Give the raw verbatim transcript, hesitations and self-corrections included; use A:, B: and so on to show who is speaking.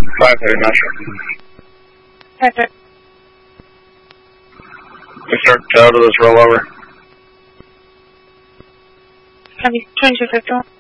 A: five thirty, Metro.
B: five thirty.
A: We start out of this rollover.
B: Copy, twenty-two fifty-one.